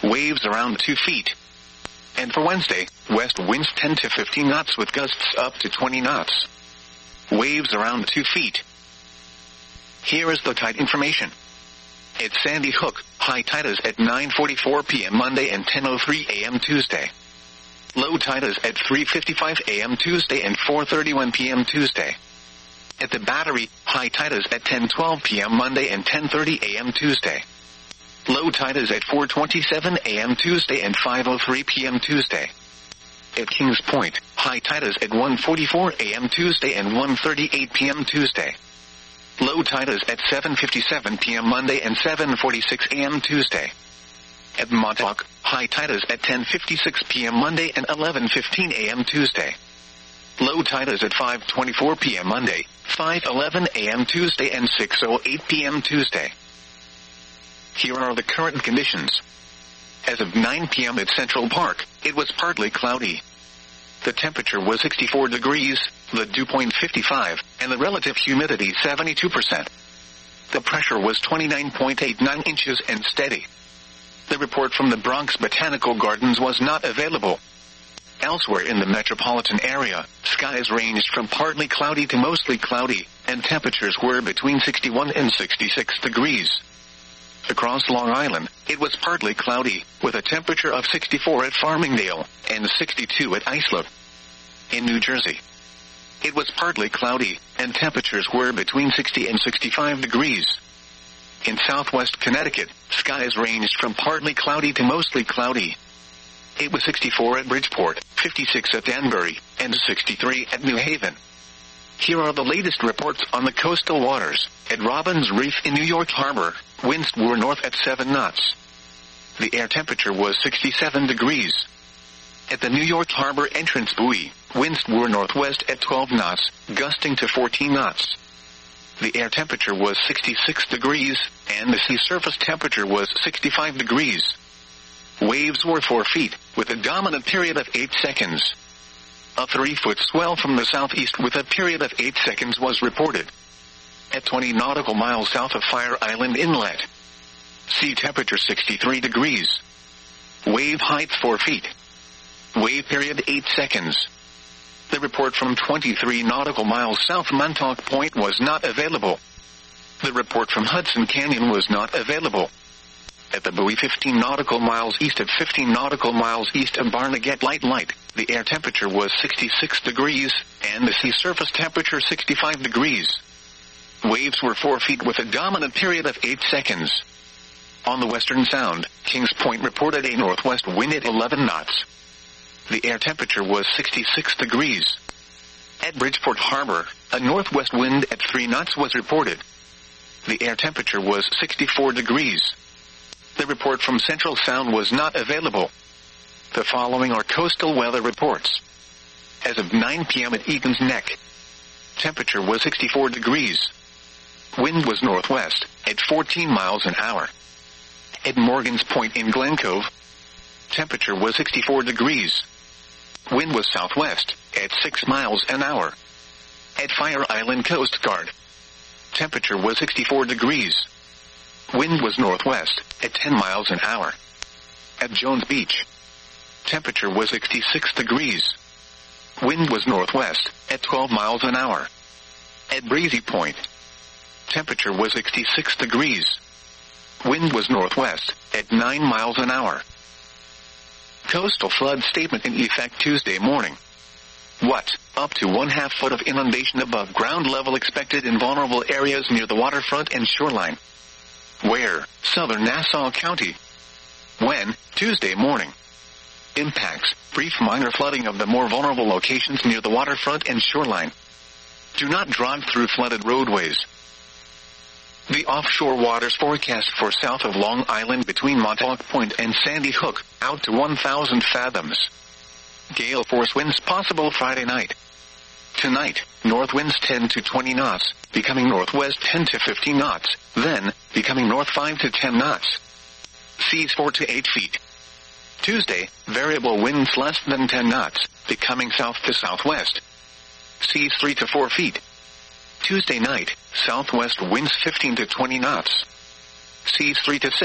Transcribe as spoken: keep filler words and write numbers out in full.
waves around two feet. And for Wednesday, west winds ten to fifteen knots with gusts up to twenty knots. Waves around two feet. Here is the tide information. At Sandy Hook, high tide is at nine forty-four p.m. Monday and ten oh three a.m. Tuesday. Low tide is at three fifty-five a.m. Tuesday and four thirty-one p.m. Tuesday. At the Battery, high tide is at ten twelve p.m. Monday and ten thirty a.m. Tuesday. Low tide is at four twenty-seven a.m. Tuesday and five oh three p.m. Tuesday. At Kings Point, high tide is at one forty-four a.m. Tuesday and one thirty-eight p.m. Tuesday. Low tide is at seven fifty-seven p.m. Monday and seven forty-six a.m. Tuesday. At Montauk, high tide is at ten fifty-six p.m. Monday and eleven fifteen a.m. Tuesday. Low tide is at five twenty-four p.m. Monday, five eleven a.m. Tuesday and six oh eight p.m. Tuesday. Here are the current conditions. As of nine p.m. at Central Park, it was partly cloudy. The temperature was sixty-four degrees, the dew point fifty-five, and the relative humidity seventy-two percent. The pressure was twenty-nine point eight nine inches and steady. The report from the Bronx Botanical Gardens was not available. Elsewhere in the metropolitan area, skies ranged from partly cloudy to mostly cloudy, and temperatures were between sixty-one and sixty-six degrees. Across Long Island, it was partly cloudy, with a temperature of sixty-four at Farmingdale, and sixty-two at Islip. In New Jersey, it was partly cloudy, and temperatures were between sixty and sixty-five degrees. In southwest Connecticut, skies ranged from partly cloudy to mostly cloudy. It was sixty-four at Bridgeport, fifty-six at Danbury, and sixty-three at New Haven. Here are the latest reports on the coastal waters. At Robbins Reef in New York Harbor, winds were north at seven knots. The air temperature was sixty-seven degrees. At the New York Harbor entrance buoy, winds were northwest at twelve knots, gusting to fourteen knots. The air temperature was sixty-six degrees, and the sea surface temperature was sixty-five degrees. Waves were four feet, with a dominant period of eight seconds. A three-foot swell from the southeast with a period of eight seconds was reported. At twenty nautical miles south of Fire Island Inlet. Sea temperature sixty-three degrees. Wave height four feet. Wave period eight seconds. The report from twenty-three nautical miles south Montauk Point was not available. The report from Hudson Canyon was not available. At the buoy fifteen nautical miles east of fifteen nautical miles east of Barnegat Light Light, the air temperature was sixty-six degrees, and the sea surface temperature sixty-five degrees. Waves were four feet with a dominant period of eight seconds. On the Western Sound, Kings Point reported a northwest wind at eleven knots. The air temperature was sixty-six degrees. At Bridgeport Harbor, a northwest wind at three knots was reported. The air temperature was sixty-four degrees. The report from Central Sound was not available. The following are coastal weather reports. As of nine p.m. at Egan's Neck, temperature was sixty-four degrees. Wind was northwest, at fourteen miles an hour. At Morgan's Point in Glen Cove, temperature was sixty-four degrees. Wind was southwest, at six miles an hour. At Fire Island Coast Guard, temperature was sixty-four degrees. Wind was northwest, at ten miles an hour. At Jones Beach, temperature was sixty-six degrees. Wind was northwest, at twelve miles an hour. At Breezy Point, temperature was sixty-six degrees. Wind was northwest, at nine miles an hour. Coastal flood statement in effect Tuesday morning. What? Up to one half foot of inundation above ground level expected in vulnerable areas near the waterfront and shoreline. Where? Southern Nassau County. When? Tuesday morning. Impacts: brief minor flooding of the more vulnerable locations near the waterfront and shoreline. Do not drive through flooded roadways. The offshore waters forecast for south of Long Island between Montauk Point and Sandy Hook, out to one thousand fathoms. Gale force winds possible Friday night. Tonight, north winds ten to twenty knots, becoming northwest ten to fifteen knots, then, becoming north five to ten knots. Seas four to eight feet. Tuesday, variable winds less than ten knots, becoming south to southwest. Seas three to four feet. Tuesday night, southwest winds fifteen to twenty knots. Seas three to six.